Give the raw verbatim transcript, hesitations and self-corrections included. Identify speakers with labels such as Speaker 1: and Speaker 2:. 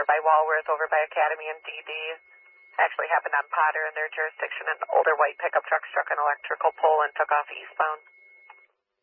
Speaker 1: by Walworth over by Academy and D D. Actually happened on Potter in their jurisdiction. An older white pickup truck struck an electrical pole and took off eastbound.